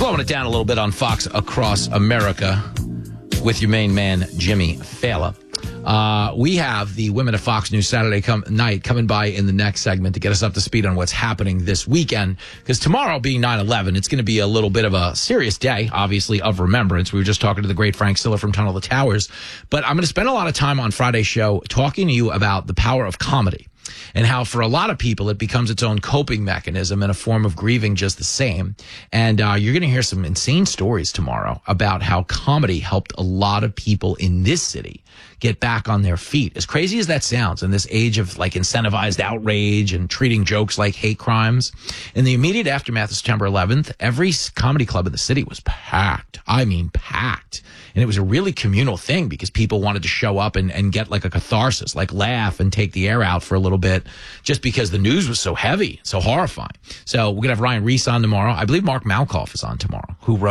Slowing it down a little bit on Fox Across America with your main man, Jimmy Fallon. We have the Women of Fox News Saturday night coming by in the next segment to get us up to speed on what's happening this weekend. Because tomorrow being 9/11, it's going to be a little bit of a serious day, obviously, of remembrance. We were just talking to the great Frank Stiller from Tunnel to Towers. But I'm going to spend a lot of time on Friday's show talking to you about the power of comedy and how for a lot of people it becomes its own coping mechanism and a form of grieving just the same. And you're going to hear some insane stories tomorrow about how comedy helped a lot of people in this city get back on their feet. As crazy as that sounds in this age of like incentivized outrage and treating jokes like hate crimes, in the immediate aftermath of September 11th, every comedy club in the city was packed. I mean, packed. And it was a really communal thing because people wanted to show up and get like a catharsis, like laugh and take the air out for a little bit just because the news was so heavy, so horrifying. So we're going to have Ryan Reese on tomorrow. I believe Mark Malkoff is on tomorrow, who wrote